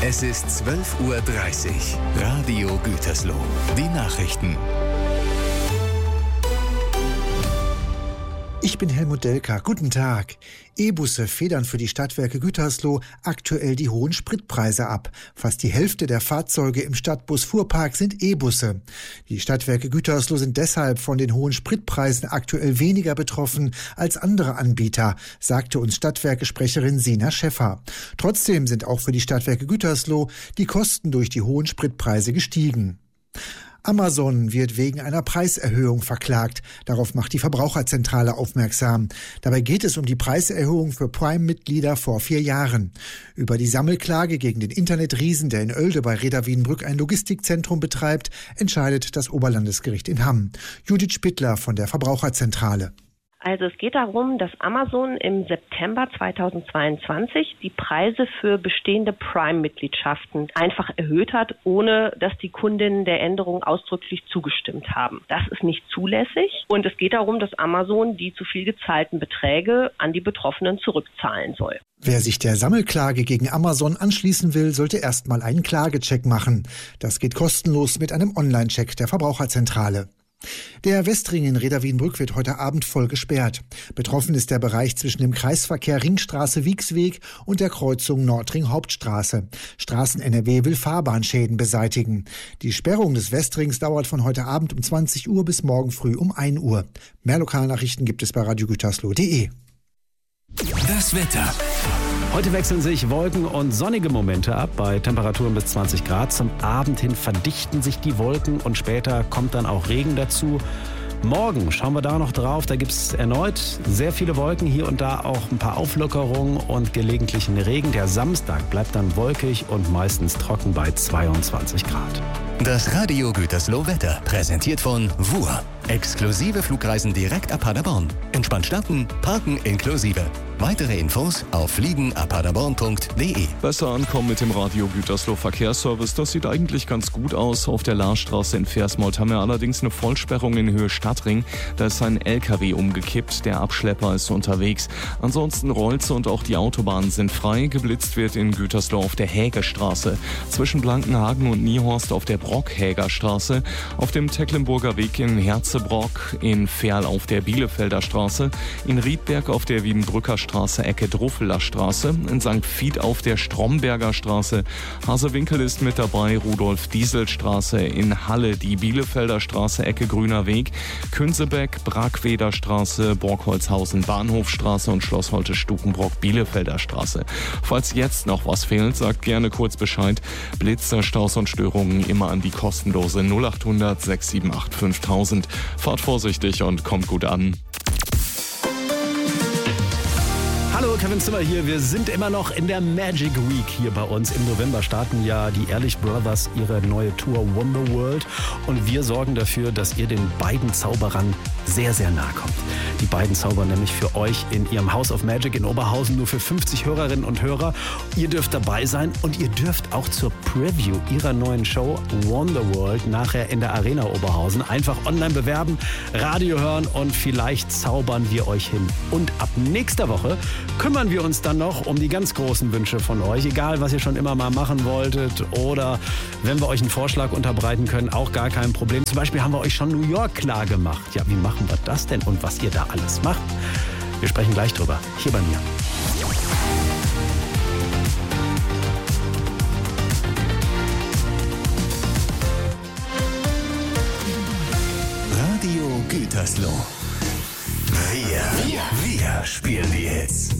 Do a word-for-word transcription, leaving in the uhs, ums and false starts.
Es ist zwölf Uhr dreißig. Radio Gütersloh. Die Nachrichten. Ich bin Helmut Delka. Guten Tag. E-Busse federn für die Stadtwerke Gütersloh aktuell die hohen Spritpreise ab. Fast die Hälfte der Fahrzeuge im Stadtbus-Fuhrpark sind E-Busse. Die Stadtwerke Gütersloh sind deshalb von den hohen Spritpreisen aktuell weniger betroffen als andere Anbieter, sagte uns Stadtwerke-Sprecherin Sina Schäffer. Trotzdem sind auch für die Stadtwerke Gütersloh die Kosten durch die hohen Spritpreise gestiegen. Amazon wird wegen einer Preiserhöhung verklagt. Darauf macht die Verbraucherzentrale aufmerksam. Dabei geht es um die Preiserhöhung für Prime-Mitglieder vor vier Jahren. Über die Sammelklage gegen den Internetriesen, der in Oelde bei Reda Wiedenbrück ein Logistikzentrum betreibt, entscheidet das Oberlandesgericht in Hamm. Judith Spittler von der Verbraucherzentrale. Also es geht darum, dass Amazon im September zweitausendzweiundzwanzig die Preise für bestehende Prime-Mitgliedschaften einfach erhöht hat, ohne dass die Kundinnen der Änderung ausdrücklich zugestimmt haben. Das ist nicht zulässig und es geht darum, dass Amazon die zu viel gezahlten Beträge an die Betroffenen zurückzahlen soll. Wer sich der Sammelklage gegen Amazon anschließen will, sollte erstmal einen Klagecheck machen. Das geht kostenlos mit einem Online-Check der Verbraucherzentrale. Der Westring in Reda Wiedenbrück wird heute Abend voll gesperrt. Betroffen ist der Bereich zwischen dem Kreisverkehr Ringstraße-Wiegsweg und der Kreuzung Nordring-Hauptstraße. Straßen-N R W will Fahrbahnschäden beseitigen. Die Sperrung des Westrings dauert von heute Abend um zwanzig Uhr bis morgen früh um ein Uhr. Mehr Lokalnachrichten gibt es bei radiogütersloh punkt de. Das Wetter. Heute wechseln sich Wolken und sonnige Momente ab bei Temperaturen bis zwanzig Grad. Zum Abend hin verdichten sich die Wolken und später kommt dann auch Regen dazu. Morgen schauen wir da noch drauf. Da gibt es erneut sehr viele Wolken, hier und da auch ein paar Auflockerungen und gelegentlichen Regen. Der Samstag bleibt dann wolkig und meistens trocken bei zweiundzwanzig Grad. Das Radio Gütersloh Wetter präsentiert von W U R. Exklusive Flugreisen direkt ab Paderborn. Entspannt starten, parken inklusive. Weitere Infos auf fliegen ab paderborn punkt de. Besser ankommen mit dem Radio Gütersloh Verkehrsservice. Das sieht eigentlich ganz gut aus. Auf der Lahrstraße in Versmold haben wir allerdings eine Vollsperrung in Höhe Stadtring. Da ist ein L K W umgekippt. Der Abschlepper ist unterwegs. Ansonsten Rolze und auch die Autobahnen sind frei. Geblitzt wird in Gütersloh auf der Hägerstraße. Zwischen Blankenhagen und Niehorst auf der Brock-Hägerstraße. Auf dem Tecklenburger Weg in Herzebrock. In Verl auf der Bielefelder Straße. In Riedberg auf der Wiedenbrücker Straße. Straße, Ecke Druffeler Straße, in Sankt Vith auf der Stromberger Straße, Hasewinkel ist mit dabei, Rudolf-Diesel-Straße, in Halle die Bielefelder Straße, Ecke Grüner Weg, Künsebeck, Brackweder Straße, Borgholzhausen, Bahnhofstraße und Schloss Holte-Stukenbrock, Bielefelder Straße. Falls jetzt noch was fehlt, sagt gerne kurz Bescheid. Blitze, Staus und Störungen immer an die kostenlose null acht hundert sechs sieben acht fünftausend. Fahrt vorsichtig und kommt gut an. Hallo, Kevin Zimmer hier. Wir sind immer noch in der Magic Week hier bei uns. Im November starten ja die Ehrlich Brothers ihre neue Tour Wonder World und wir sorgen dafür, dass ihr den beiden Zauberern sehr, sehr nahe kommt. Die beiden zaubern nämlich für euch in ihrem House of Magic in Oberhausen nur für fünfzig Hörerinnen und Hörer. Ihr dürft dabei sein und ihr dürft auch zur Preview ihrer neuen Show Wonder World nachher in der Arena Oberhausen einfach online bewerben, Radio hören und vielleicht zaubern wir euch hin. Und ab nächster Woche kümmern wir uns dann noch um die ganz großen Wünsche von euch. Egal, was ihr schon immer mal machen wolltet oder wenn wir euch einen Vorschlag unterbreiten können, auch gar kein Problem. Zum Beispiel haben wir euch schon New York klar gemacht. Ja, wie machen wir das denn und was ihr da alles macht? Wir sprechen gleich drüber, hier bei mir. Radio Gütersloh. Wir, wir, wir spielen die Hits.